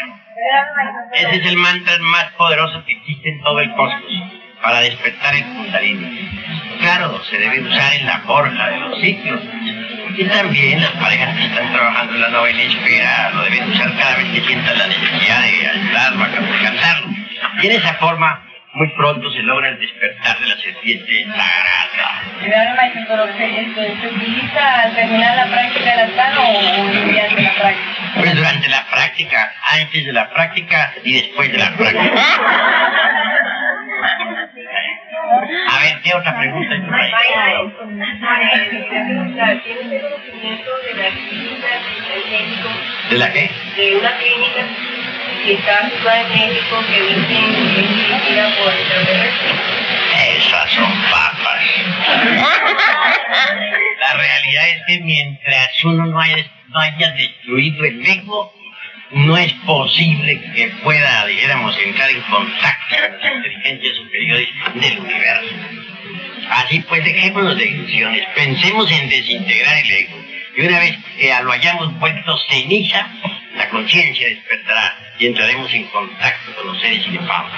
Ese es el mantra más poderoso que existe en todo el cosmos para despertar el Kundalini. Claro, se debe usar en la forja de los ciclos. Y también las parejas que están trabajando en la novena esfera lo deben usar cada vez que sientan la necesidad de ayudarlo a cantarlo. Y en esa forma, muy pronto se logra el despertar de la serpiente sagrada. Pero maestro, ¿pero se utiliza al terminar la práctica del Ashtanga o durante la práctica? Pues durante la práctica, antes de la práctica y después de la práctica. A ver, ¿qué otra pregunta hay por ahí? ¿Tienes conocimiento de la clínica del médico? ¿De la qué? De una clínica que está situada en México que dicen que es dirigida por extraterrestres. Esas son papas. La realidad es que mientras uno no haya destruido el ego, no es posible que pueda, dijéramos, entrar en contacto con las inteligencias superiores del universo. Así pues, dejémonos de ilusiones, pensemos en desintegrar el ego. Y una vez que lo hayamos vuelto ceniza, la conciencia despertará y entraremos en contacto con los seres elevados.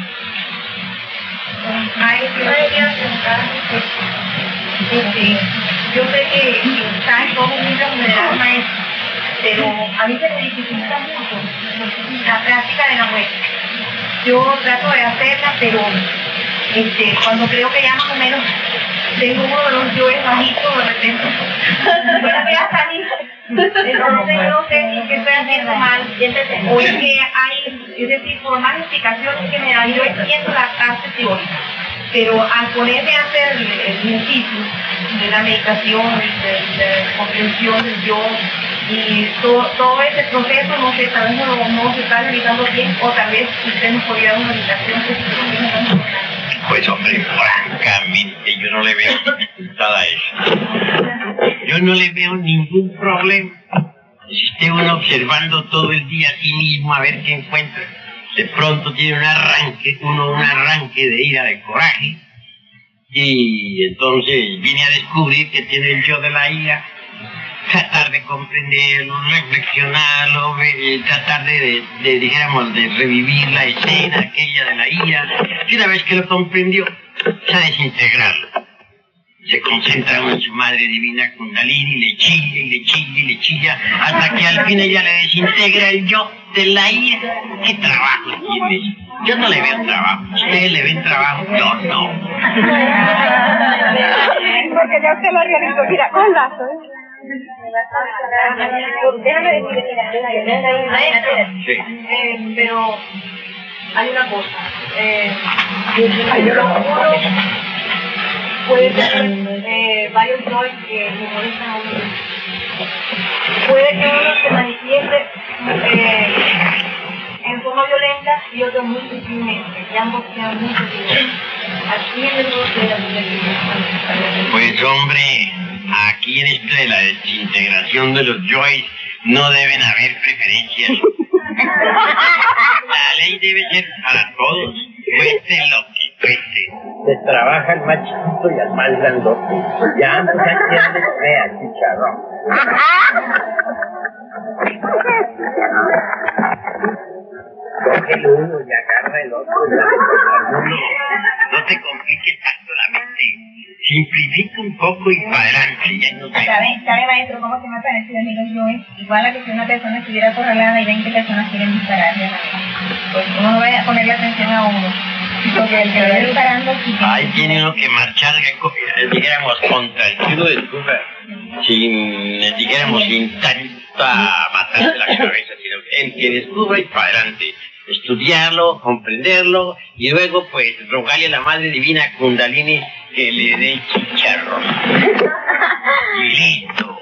Yo sé que está en todos los libros de las maestras, pero a mí se me dificulta mucho la práctica de la muerte. Yo trato de hacerla, pero cuando creo que ya más o menos tengo uno de los yoes bajitos, de repente voy a salir. Entonces no sé si es que estoy haciendo mal o es que hay, es decir, por más explicaciones que me dan, yo entiendo la parte teórica, pero al ponerme a hacer el ejercicio de la meditación, de la comprensión del yo y todo ese proceso, no sé, tal vez no se está realizando bien, o tal vez usted nos podría dar una meditación que se Pues hombre, francamente yo no le veo dificultad a eso. Yo no le veo ningún problema. Si esté uno observando todo el día a sí mismo a ver qué encuentra, de pronto tiene un arranque de ira, de coraje, y entonces viene a descubrir que tiene el yo de la ira, tratar de comprenderlo, reflexionarlo, tratar dijéramos, de revivir la escena aquella de la ira, y una vez que lo comprendió, a desintegrarlo. Se concentra uno en su madre divina Kundalini, le chilla y le chilla y le chilla, hasta que al fin ella le desintegra el yo de la ira. ¿Qué trabajo tiene eso? Yo no le veo trabajo. ¿Ustedes le ven trabajo? Yo no. Porque ya usted lo realizó, mira, con lazo. Déjame decir, pero hay una cosa. Puede tener varios nois que me molestan a uno. Puede que uno se manifieste en forma violenta y otro muy sutilmente, y ambos sean muy sutiles. Aquí en el norte de la vida. Pues hombre, aquí en esto de la desintegración de los yoes no deben haber preferencias. La ley debe ser para todos, cueste lo que cueste. Se trabaja al más chiquito y al más grandote. Ya ambos han de crear, chicharrón. Coge el uno y agarra el otro. No te compliques tanto la mente. Simplifica un poco y para adelante. Ya no ¿Sabe, maestro, cómo se me parece a mí los yoes? Igual a que si una persona estuviera acorralada y 20 personas quieren dispararle, pues uno no va a ponerle atención a uno. Porque el que va disparando... Ahí tiene uno que marchar, dijéramos, contra el tiro de Cuba, sin tanta matarse la cabeza, sino que el que descubra y para adelante. Estudiarlo, comprenderlo, y luego, pues, rogarle a la Madre Divina Kundalini que le dé chicharrón. Y listo.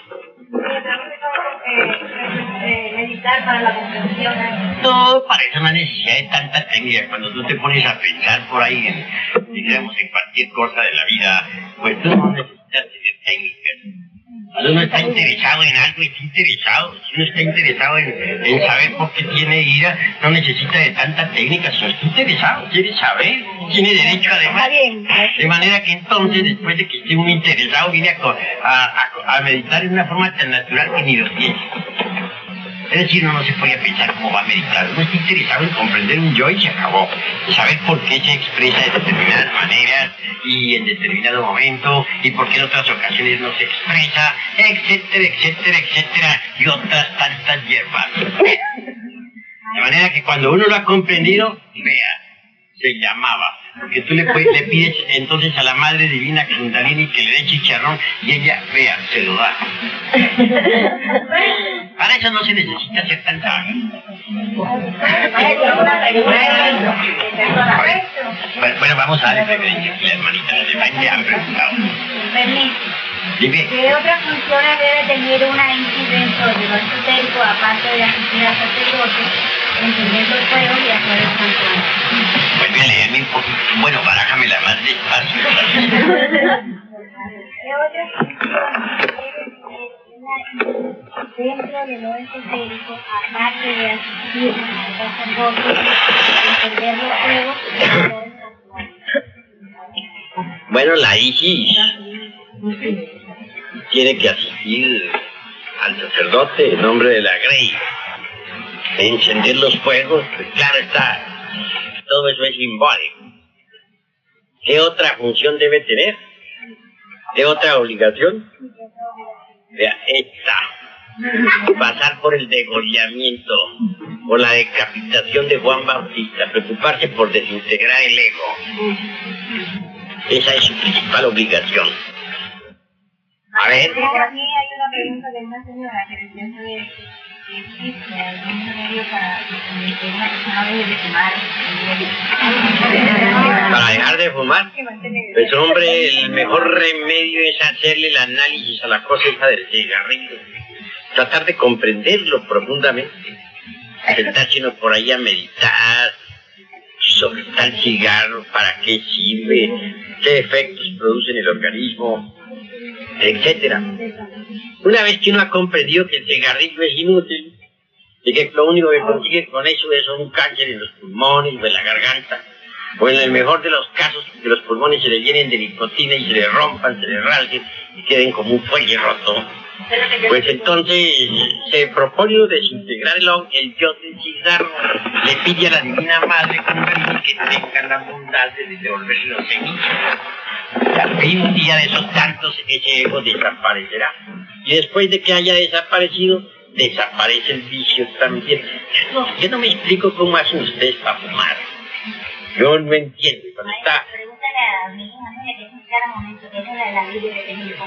Meditar para la comprensión. No, para eso no hay necesidad de tanta técnica. Cuando tú te pones a pensar por ahí, digamos, en cualquier cosa de la vida, pues tú no necesitas tener técnicas. Cuando uno está interesado en algo, está interesado. Si uno está interesado en saber por qué tiene ira, no necesita de tanta técnica. Si uno está interesado, quiere saber, tiene derecho además. De manera que entonces, después de que esté uno interesado, viene a meditar de una forma tan natural que ni lo tiene. Es decir, uno no se podía pensar cómo va a meditar. Uno está interesado en comprender un yo y se acabó. Saber por qué se expresa de determinadas maneras y en determinado momento y por qué en otras ocasiones no se expresa, etcétera, etcétera, etcétera, y otras tantas hierbas. De manera que cuando uno lo ha comprendido, vea, se llamaba. Porque tú le pides entonces a la Madre Divina Kundalini que le dé chicharrón y ella, vea, se lo da. Para eso no se necesita ser tan sabio. Bueno, vamos a darle preferencia aquí a la hermanita. Le han preguntado. Dime. ¿Qué otras funciones debe tener una INSI dentro de lo esotérico, aparte de asistir al sacerdote, encendiendo el fuego y hacer el santuario? Pues voy a leerme un poquito. Bueno, barájamela más despacio. ¿Qué otras funciones debe tener una INSI dentro de lo esotérico, aparte de asistir al sacerdote, encender los fuegos y hacer el santuario? Bueno, la ISIS tiene que asistir al sacerdote en nombre de la Grey, encender los fuegos, pues claro está, todo eso es simbólico. ¿Qué otra función debe tener? ¿Qué otra obligación? Vea, esta, pasar por el degollamiento, por la decapitación de Juan Bautista, preocuparse por desintegrar el ego. Esa es su principal obligación. A ver. Aquí hay una pregunta de una señora que decía saber si existe algún remedio para que una persona deje de fumar. Para dejar de fumar, pues hombre, el mejor remedio es hacerle el análisis a la cosa esa del cigarrillo. Tratar de comprenderlo profundamente. Sentarse uno por ahí a meditar sobre tal cigarro, para qué sirve, qué efectos produce en el organismo, etcétera. Una vez que uno ha comprendido que el cigarrillo es inútil y que lo único que consigue con eso es un cáncer en los pulmones o en la garganta, o en el mejor de los casos que los pulmones se le llenen de nicotina y se le rompan, se le rasguen y queden como un fuelle roto, pues entonces se propone desintegrar el yo del cigarro. Le pide a la Divina Madre Kundalini que tenga la bondad de devolvérselo a semilla. Y al fin, un día de esos tantos, ese ego desaparecerá. Y después de que haya desaparecido, desaparece el vicio también. Yo no me explico cómo hacen ustedes para fumar. Yo no entiendo. Cuando está... Pregúntale a mi hija, ¿no? Que es un cada momento, que es la ley de tener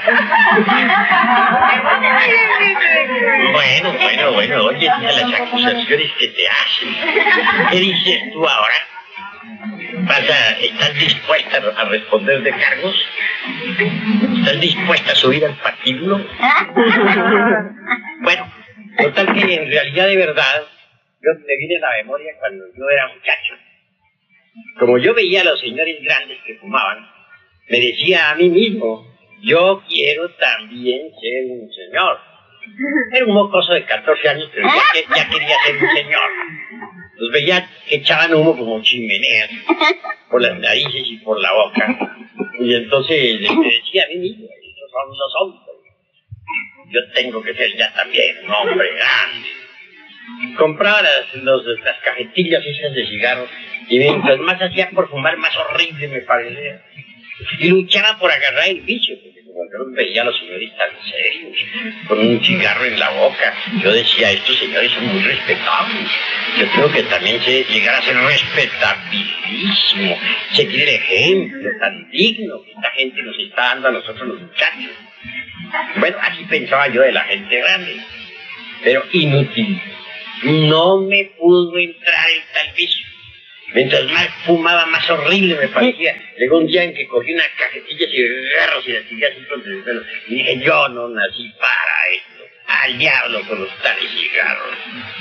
Bueno, oye, las acusaciones que te hacen. ¿Qué dices tú ahora? ¿Estás dispuesta a responder de cargos? ¿Estás dispuesta a subir al patíbulo? Bueno, total que en realidad de verdad, yo me viene a la memoria cuando yo era muchacho. Como yo veía a los señores grandes que fumaban, me decía a mí mismo, yo quiero también ser un señor. Era un mocoso de 14 años, pero ya quería ser un señor. Los veía que echaban humo como chimeneas por las narices y por la boca. Y entonces me decía a mí mismo, esos son los hombres. Yo tengo que ser ya también un hombre grande. Compraba las cajetillas esas de cigarros y mientras más hacía por fumar, más horrible me parecía. Y luchaba por agarrar el vicio, porque como yo veía a los señores tan serios, con un cigarro en la boca, yo decía, estos señores son muy respetables. Yo creo que también sé llegar a ser respetabilísimo, seguir el ejemplo tan digno que esta gente nos está dando a nosotros los muchachos. Bueno, así pensaba yo de la gente grande, pero inútil. No me pudo entrar el tal vicio. Mientras más fumaba, más horrible me parecía. Llegó un día en que cogí una cajetilla de cigarros y la tiré así contra el pelo. Y dije, yo no nací para esto. Al diablo con los tales cigarros.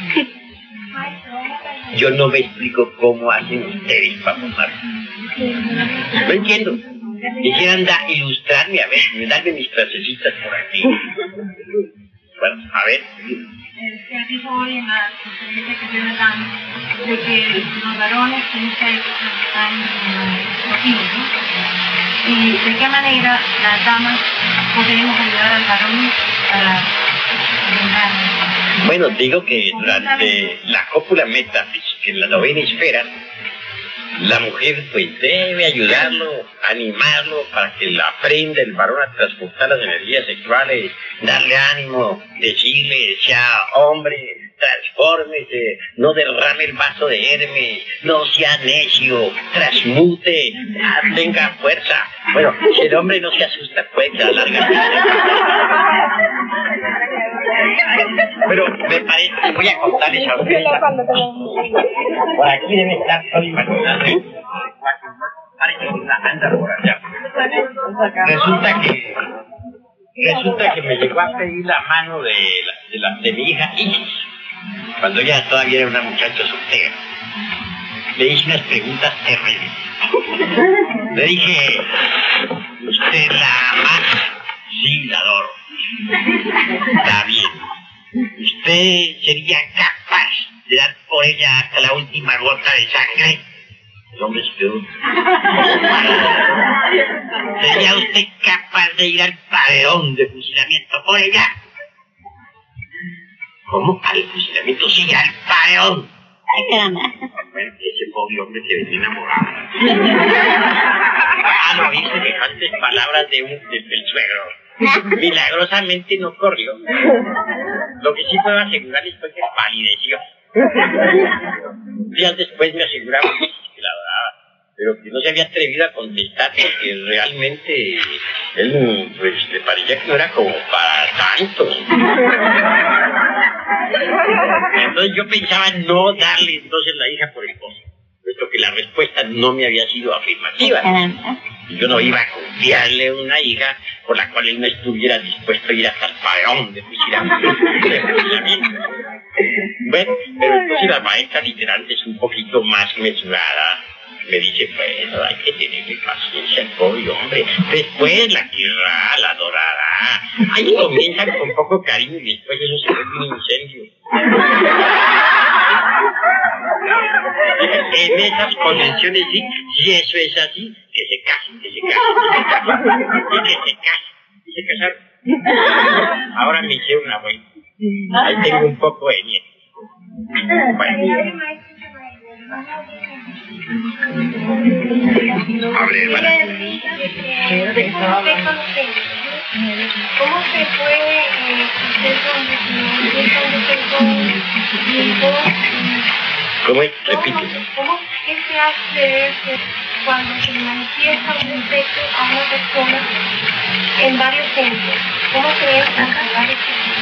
Yo no me explico cómo hacen ustedes para fumar. No entiendo. Quisieran ilustrarme, a ver, darme mis frasecitas por aquí. Bueno, a ver. Se ha dicho hoy en la conferencia que se dan de que los varones tienen que estar los hijos, ¿no? Y de qué manera las damas podemos ayudar al varón para Bueno, digo que durante la cópula metafísica en la novena esfera, la mujer pues debe ayudarlo, animarlo para que la aprenda el varón a transportar las energías sexuales, darle ánimo, decirle, sea hombre, transfórmese, no derrame el vaso de Hermes, no sea necio, transmute, tenga fuerza. Bueno, si el hombre no se asusta, puede quedar larga. Pero me parece que voy a contarles a ustedes. Por aquí debe estar todo imaginando. Parece que anda por allá. Resulta que me llegó a pedir la mano de mi hija Isis, cuando ella todavía era una muchacha soltera. Le hice unas preguntas terribles. Le dije, ¿usted la ama? Sí, la adoro. Está bien. ¿Usted sería capaz de dar por ella hasta la última gota de sangre? El hombre se quedó. ¿Sería usted capaz de ir al paredón de fusilamiento por ella? ¿Cómo? ¿Al fusilamiento? Sí, al paredón. Ay, caramba. Bueno, ese pobre hombre se venía enamorado. No oí semejantes palabras del suegro. Milagrosamente no corrió. Lo que sí puedo asegurarles fue que palideció. Días después me aseguraba que la adoraba, pero que no se había atrevido a contestar porque realmente él pues le parecía que no era como para tanto. Entonces yo pensaba no darle entonces la hija por esposa, puesto que la respuesta no me había sido afirmativa. Yo no iba a confiarle una hija por la cual él no estuviera dispuesto a ir hasta el paredón de fusilamiento. Bueno, pero entonces la maestra literalmente es un poquito más mesurada. Me dice, pues, hay que tenerle paciencia al pobre hombre. Después la querrá, la adorará. Ahí comienzan con poco cariño y después eso se vuelve un incendio. En esas convenciones, sí, si eso es así, que se casen. Y se casaron. Ahora me hicieron una buena. Ahí tengo un poco de nieto. Bueno. Hable, hermana. ¿Cómo se puede hacer ¿Cómo es? Repite. ¿Qué se hace cuando se manifiesta un defecto a una persona en varios centros? ¿Cómo se debe tratar este?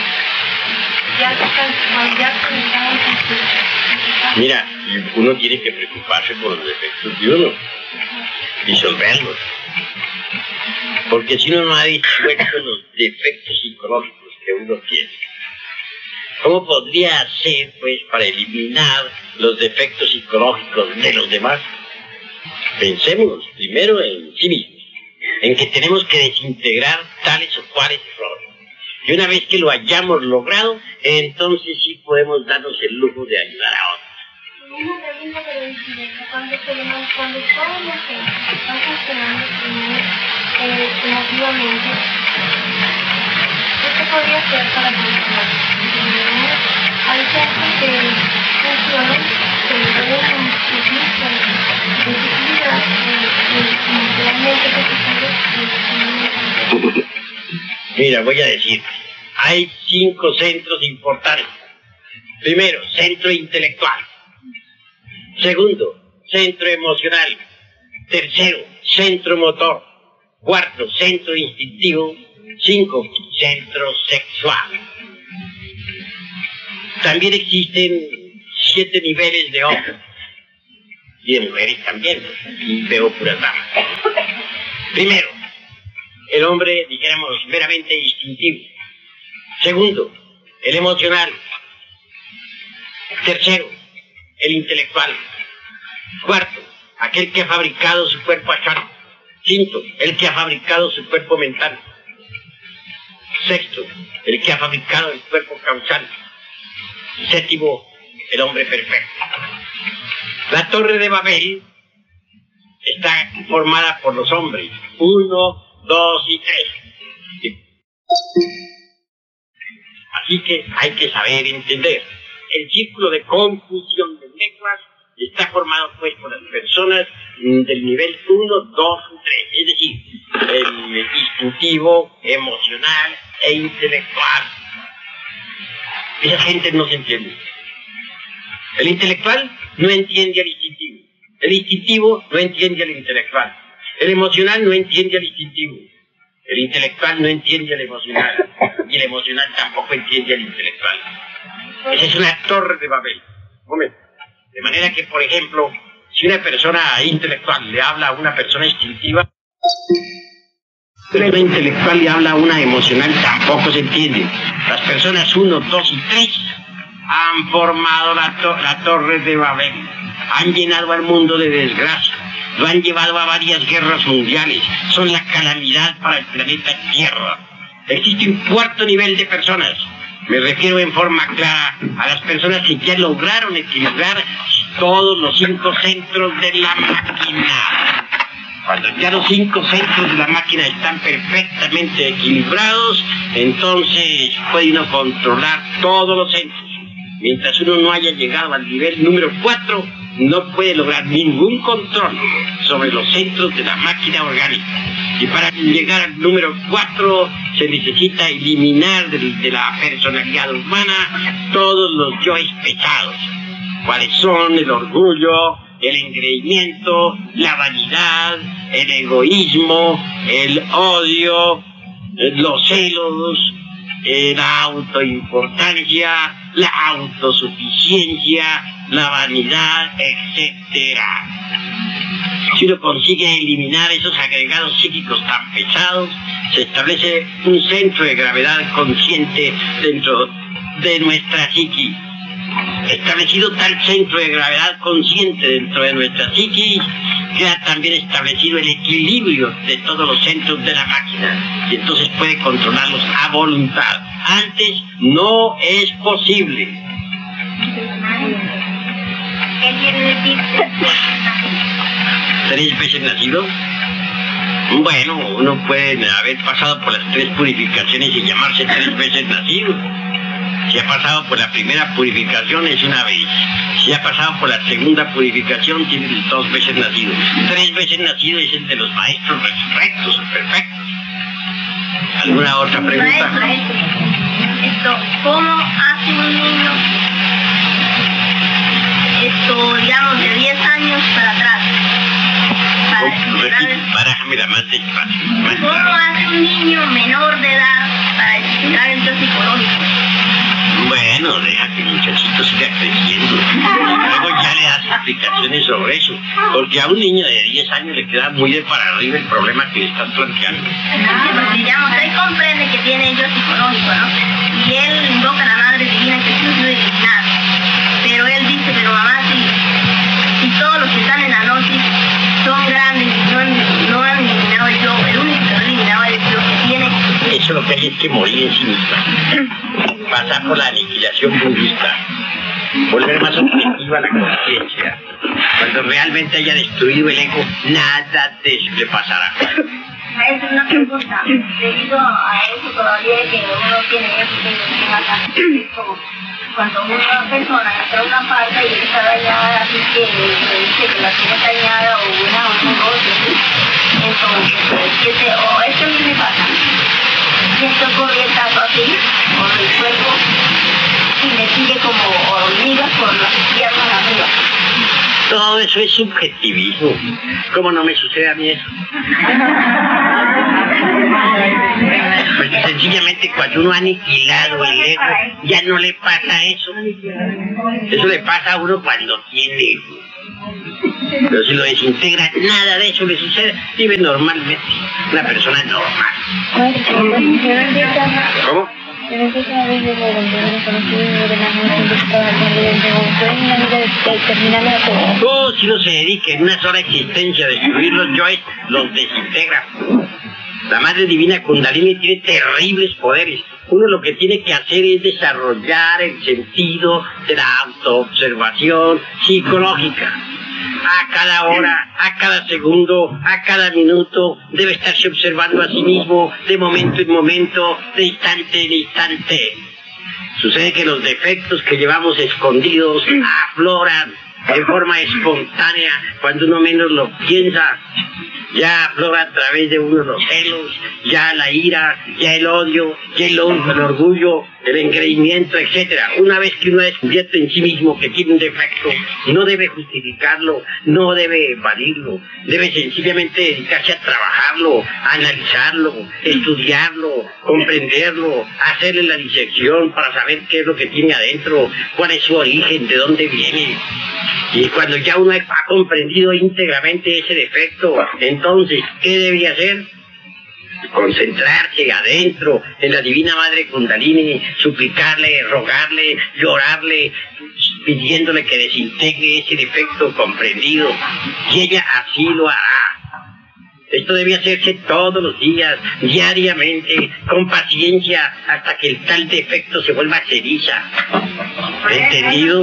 Mira, uno tiene que preocuparse por los defectos de uno, disolverlos. Porque si uno no ha disuelto los defectos psicológicos que uno tiene, ¿cómo podría hacer, pues, para eliminar los defectos psicológicos de los demás? Pensemos primero en sí mismos, en que tenemos que desintegrar tales o cuales errores. Y una vez que lo hayamos logrado, entonces sí podemos darnos el lujo de ayudar a otros. Una pregunta pero diferente. Cuando todos los centros están funcionando emotivamente, ¿qué se podría hacer para funcionar? Hay centros que funcionan, pero pueden sufrir sensibilidad emocionalmente. Mira, voy a decir, hay 5 centros importantes. Primero, centro intelectual. Segundo, centro emocional. Tercero, centro motor. Cuarto, centro instintivo. 5, centro sexual. También existen 7 niveles de hombres. Y de mujeres también. Y veo puras damas. Primero, el hombre, dijéramos, meramente instintivo. Segundo, el emocional. Tercero, el intelectual. Cuarto, aquel que ha fabricado su cuerpo astral. Quinto, el que ha fabricado su cuerpo mental. Sexto, el que ha fabricado el cuerpo causal. Séptimo, el hombre perfecto. La Torre de Babel está formada por los hombres. 1, 2 y 3. Así que hay que saber entender. El círculo de confusión de lenguas está formado pues por las personas del nivel 1, 2 y 3, es decir, el instintivo, emocional e intelectual. Esa gente no se entiende. El intelectual no entiende al instintivo. El instintivo no entiende al intelectual. El emocional no entiende al instintivo. El intelectual no entiende al emocional. Y el emocional tampoco entiende al intelectual. Esa es una torre de Babel. Un momento. De manera que, por ejemplo, si una persona intelectual le habla a una persona instintiva, una intelectual le habla a una emocional, tampoco se entiende. Las personas 1, 2 y 3 han formado la torre de Babel. Han llenado al mundo de desgracia. Lo han llevado a varias guerras mundiales. Son la calamidad para el planeta Tierra. Existe un cuarto nivel de personas. Me refiero en forma clara a las personas que ya lograron equilibrar todos los 5 centros de la máquina. Cuando ya los 5 centros de la máquina están perfectamente equilibrados, entonces puede uno controlar todos los centros. Mientras uno no haya llegado al nivel número 4, no puede lograr ningún control sobre los centros de la máquina orgánica. Y para llegar al número 4 se necesita eliminar de la personalidad humana todos los yoes pesados, cuáles son el orgullo, el engreimiento, la vanidad, el egoísmo, el odio, los celos, la autoimportancia, la autosuficiencia, la vanidad, etc. Si uno consigue eliminar esos agregados psíquicos tan pesados, se establece un centro de gravedad consciente dentro de nuestra psiquis. Establecido tal centro de gravedad consciente dentro de nuestra psiquis, queda también establecido el equilibrio de todos los centros de la máquina, y entonces puede controlarlos a voluntad. Antes no es posible. ¿Qué quiere decir 3 veces nacido? Bueno, uno puede haber pasado por las 3 purificaciones y llamarse 3 veces nacido. Si ha pasado por la primera purificación es una vez. Si ha pasado por la segunda purificación tiene 2 veces nacido. 3 veces nacido es el de los maestros resurrectos o perfectos. ¿Alguna otra pregunta? Maestro, ¿cómo hace un niño, digamos, de 10 años para atrás? Barájamela más despacio. ¿Cómo hace un niño menor de edad para explicar el yo psicológico? Bueno, deja que el muchachito siga creciendo. Luego ya le das explicaciones sobre eso. Porque a un niño de 10 años le queda muy de para arriba el problema que le estás planteando. Pues digamos, él comprende que tiene yo psicológico, ¿no? Y él invoca a la Madre Divina que se lo eliminar. Pero él dice, pero mamá, si todos los que están en la gnosis son grandes y no han eliminado el yo, el único que no ha eliminado es el yo que tiene. Eso lo que hay es que morir en sí misma. Pasar por la aniquilación budista. Volver más objetiva a la conciencia. Cuando realmente haya destruido el ego, nada de eso le pasará. Esa es una pregunta. Debido a eso todavía que uno tiene que como cuando una persona entra a una parte y está dañada, así que le dice que la tiene dañada o una negocio, entonces esto a mí me pasa. Siento corriente así por el cuerpo y me sigue como hormigas por las piernas arriba. Todo eso es subjetivismo. ¿Cómo no me sucede a mí eso? Pues sencillamente cuando uno ha aniquilado el ego, ya no le pasa eso. Eso le pasa a uno cuando tiene ego. Pero si lo desintegra, nada de eso le sucede. Vive normalmente. Una persona normal. ¿Cómo? Oh, si uno se dedica en una sola existencia a destruir los yoes, los desintegra. La Madre Divina Kundalini tiene terribles poderes. Uno lo que tiene que hacer es desarrollar el sentido de la autoobservación psicológica. A cada hora, a cada segundo, a cada minuto, debe estarse observando a sí mismo de momento en momento, de instante en instante. Sucede que los defectos que llevamos escondidos afloran de forma espontánea cuando uno menos lo piensa. Ya aflora a través de uno los celos, ya la ira, ya el odio, ya el orgullo, el engreimiento, etcétera. Una vez que uno descubrierte en sí mismo que tiene un defecto, no debe justificarlo, no debe evadirlo, debe sencillamente dedicarse a trabajarlo, a analizarlo, estudiarlo, comprenderlo, hacerle la disección para saber qué es lo que tiene adentro, cuál es su origen, de dónde viene. Y cuando ya uno ha comprendido íntegramente ese defecto, entonces, ¿qué debe hacer? Concentrarse adentro en la Divina Madre Kundalini, suplicarle, rogarle, llorarle, pidiéndole que desintegre ese defecto comprendido, y ella así lo hará. Esto debe hacerse todos los días, diariamente, con paciencia, hasta que el tal defecto se vuelva ceniza. ¿Entendido?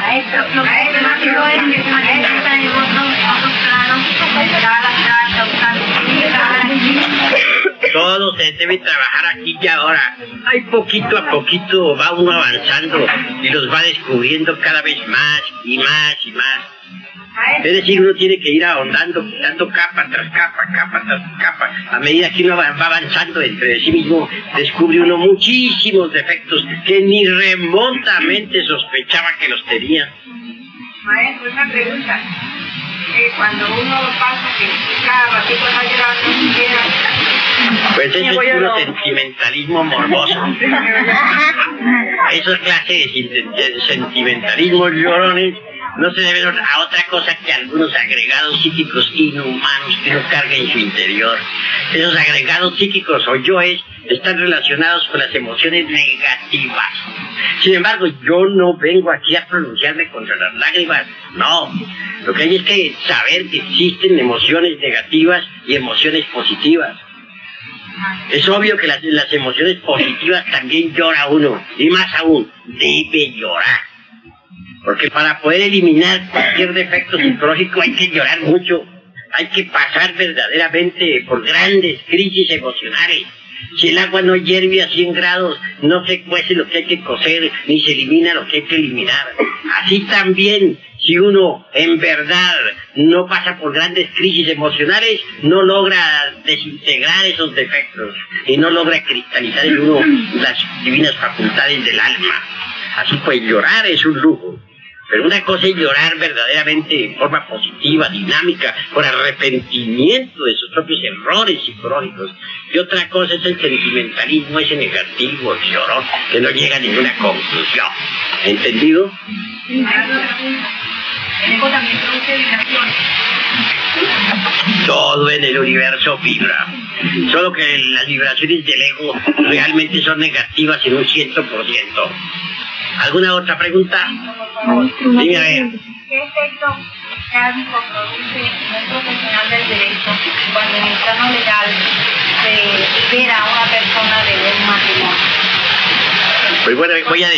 Todo se debe trabajar aquí y ahora. Hay poquito a poquito va uno avanzando y los va descubriendo cada vez más y más y más. Es decir, uno tiene que ir ahondando, quitando capa tras capa, capa tras capa. A medida que uno va avanzando dentro de sí mismo, descubre uno muchísimos defectos que ni remotamente sospechaba que los tenía. Maestro, una pregunta. Cuando uno pasa que cada ratito está llorando, pues eso es puro sentimentalismo morboso. Esa clase de sentimentalismos llorones no se deben a otra cosa que algunos agregados psíquicos inhumanos que uno carga en su interior. Esos agregados psíquicos o yoes están relacionados con las emociones negativas. Sin embargo, yo no vengo aquí a pronunciarme contra las lágrimas, no. Lo que hay es que saber que existen emociones negativas y emociones positivas. Es obvio que las emociones positivas también llora uno, y más aún, debe llorar. Porque para poder eliminar cualquier defecto psicológico hay que llorar mucho, hay que pasar verdaderamente por grandes crisis emocionales. Si el agua no hierve a 100 grados, no se cuece lo que hay que cocer, ni se elimina lo que hay que eliminar. Así también, si uno en verdad no pasa por grandes crisis emocionales, no logra desintegrar esos defectos y no logra cristalizar en uno las divinas facultades del alma. Así pues, llorar es un lujo. Pero una cosa es llorar verdaderamente en forma positiva, dinámica, por arrepentimiento de sus propios errores psicológicos. Y otra cosa es el sentimentalismo, ese negativo, el llorón, que no llega a ninguna conclusión. ¿Entendido? el ego también produce vibraciones. Todo en el universo vibra. Solo que las vibraciones del ego realmente son negativas en un 100%. ¿Alguna otra pregunta? Dime a ver. ¿Qué efecto kármico produce un profesional del derecho cuando en el plano legal se libera a una persona de un matrimonio? Pues bueno,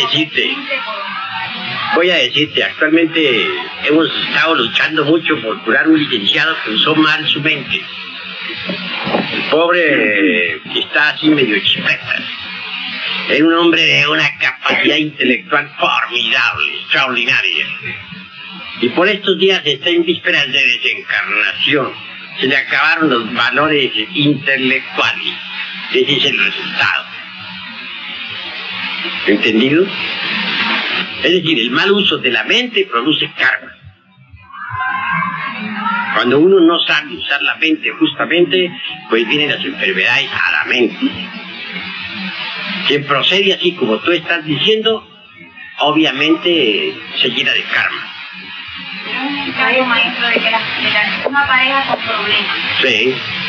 voy a decirte, actualmente hemos estado luchando mucho por curar un licenciado que usó mal su mente. El pobre que está así medio chipeta. Es un hombre de una capacidad intelectual formidable, extraordinaria. Y por estos días está en vísperas de desencarnación. Se le acabaron los valores intelectuales. Ese es el resultado. ¿Entendido? Es decir, el mal uso de la mente produce karma. Cuando uno no sabe usar la mente justamente, pues vienen las enfermedades a la mente. Quien procede así como tú estás diciendo, obviamente se llena de karma. Un ensayo, maestro, de que una pareja con problemas. Sí.